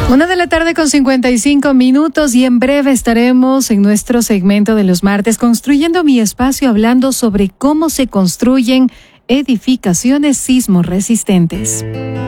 1:55 y en breve estaremos en nuestro segmento de los martes Construyendo mi Espacio hablando sobre cómo se construyen edificaciones sismo resistentes.